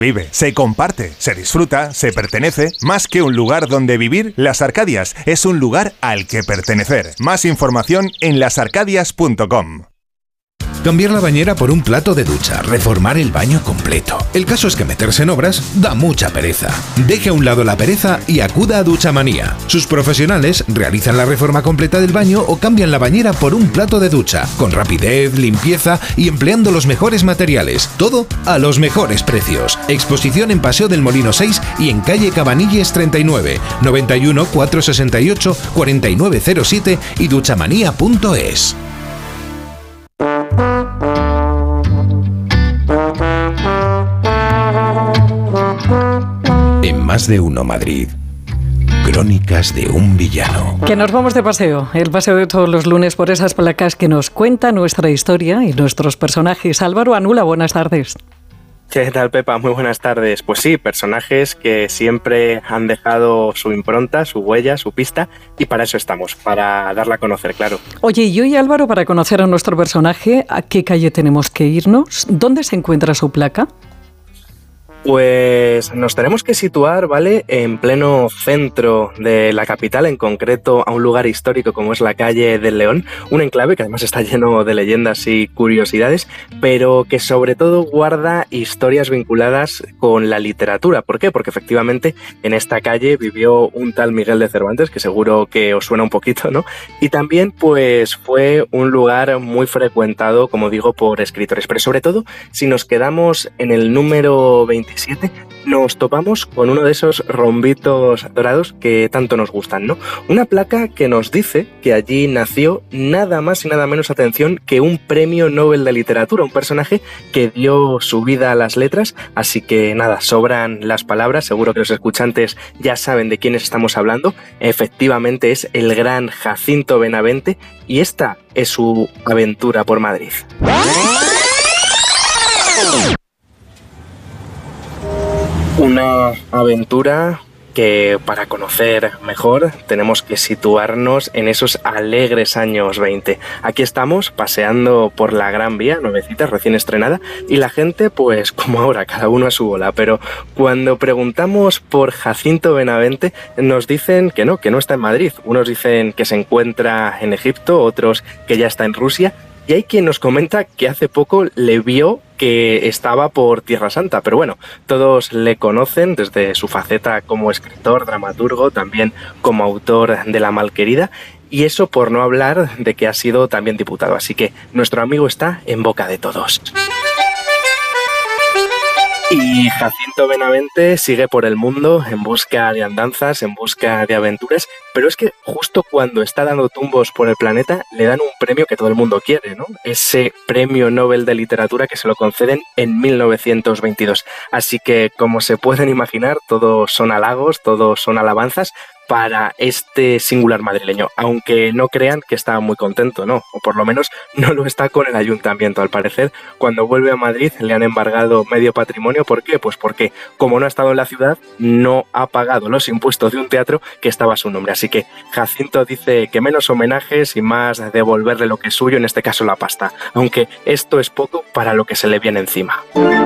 Vive, se comparte, se disfruta, se pertenece. Más que un lugar donde vivir, Las Arcadias es un lugar al que pertenecer. Más información en lasarcadias.com. Cambiar la bañera por un plato de ducha, reformar el baño completo. El caso es que meterse en obras da mucha pereza. Deje a un lado la pereza y acuda a Duchamanía. Sus profesionales realizan la reforma completa del baño o cambian la bañera por un plato de ducha, con rapidez, limpieza y empleando los mejores materiales. Todo a los mejores precios. Exposición en Paseo del Molino 6 y en calle Cabanilles 39, 91 468 4907 y duchamanía.es. En Más de Uno Madrid, Crónicas de un villano. Que nos vamos de paseo, el paseo de todos los lunes por esas placas que nos cuenta nuestra historia y nuestros personajes. Álvaro Anula, buenas tardes. ¿Qué tal, Pepa? Muy buenas tardes. Pues sí, personajes que siempre han dejado su impronta, su huella, su pista, y para eso estamos, para darla a conocer, claro. Oye, y hoy, Álvaro, para conocer a nuestro personaje, ¿a qué calle tenemos que irnos? ¿Dónde se encuentra su placa? Pues nos tenemos que situar, ¿vale?, en pleno centro de la capital, en concreto a un lugar histórico como es la calle del León, un enclave que además está lleno de leyendas y curiosidades, pero que sobre todo guarda historias vinculadas con la literatura. ¿Por qué? Porque efectivamente en esta calle vivió un tal Miguel de Cervantes, que seguro que os suena un poquito, ¿no? Y también pues fue un lugar muy frecuentado, como digo, por escritores, pero sobre todo si nos quedamos en el número 27, nos topamos con uno de esos rombitos dorados que tanto nos gustan, ¿no? Una placa que nos dice que allí nació nada más y nada menos, atención, que un premio Nobel de literatura, un personaje que dio su vida a las letras, así que nada, sobran las palabras, seguro que los escuchantes ya saben de quiénes estamos hablando. Efectivamente es el gran Jacinto Benavente y esta es su aventura por Madrid. Una aventura que, para conocer mejor, tenemos que situarnos en esos alegres años 20. Aquí estamos paseando por la Gran Vía, nuevecita, recién estrenada, y la gente, pues como ahora, cada uno a su bola, pero cuando preguntamos por Jacinto Benavente, nos dicen que no está en Madrid. Unos dicen que se encuentra en Egipto, otros que ya está en Rusia, y hay quien nos comenta que hace poco le vio que estaba por Tierra Santa, pero bueno, todos le conocen desde su faceta como escritor, dramaturgo, también como autor de La Malquerida, y eso por no hablar de que ha sido también diputado, así que nuestro amigo está en boca de todos. Y Jacinto Benavente sigue por el mundo en busca de andanzas, en busca de aventuras, pero es que justo cuando está dando tumbos por el planeta le dan un premio que todo el mundo quiere, ¿no? Ese premio Nobel de literatura que se lo conceden en 1922. Así que, como se pueden imaginar, todos son halagos, todos son alabanzas para este singular madrileño, aunque no crean que está muy contento, ¿no? O por lo menos no lo está con el ayuntamiento. Al parecer, cuando vuelve a Madrid le han embargado medio patrimonio. ¿Por qué? Pues porque, como no ha estado en la ciudad, no ha pagado los impuestos de un teatro que estaba a su nombre. Así que Jacinto dice que menos homenajes y más devolverle lo que es suyo, en este caso la pasta, aunque esto es poco para lo que se le viene encima.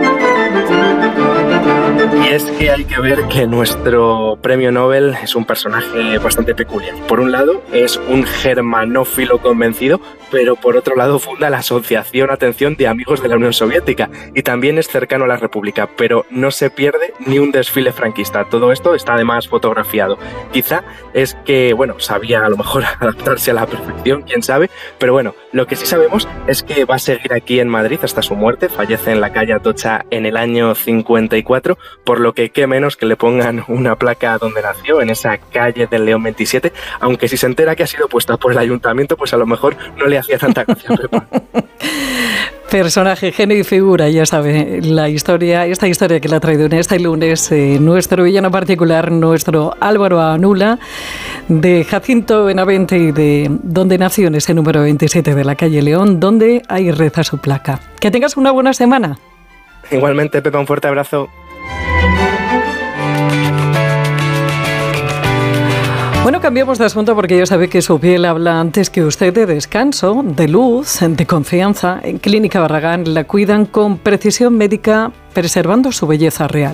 Y es que hay que ver que nuestro premio Nobel es un personaje bastante peculiar. Por un lado, es un germanófilo convencido, pero por otro lado funda la Asociación, atención, de Amigos de la Unión Soviética, y también es cercano a la República, pero no se pierde ni un desfile franquista. Todo esto está además fotografiado. Quizá es que, bueno, sabía a lo mejor adaptarse a la perfección, quién sabe, pero bueno, lo que sí sabemos es que va a seguir aquí en Madrid hasta su muerte. Fallece en la calle Atocha en el año 54, por lo que qué menos que le pongan una placa donde nació, en esa calle del León 27, aunque si se entera que ha sido puesta por el ayuntamiento, pues a lo mejor no le hacía tanta gracia, Pepa. Personaje, genio y figura, ya sabe, esta historia que le ha traído en este lunes nuestro villano particular, nuestro Álvaro Anula, de Jacinto Benavente y de donde nació, en ese número 27 de la calle León, donde ahí reza su placa. Que tengas una buena semana. Igualmente, Pepa, un fuerte abrazo. Bueno, cambiamos de asunto porque ya sabe que su piel habla antes que usted de descanso, de luz, de confianza. En Clínica Barragán la cuidan con precisión médica, preservando su belleza real.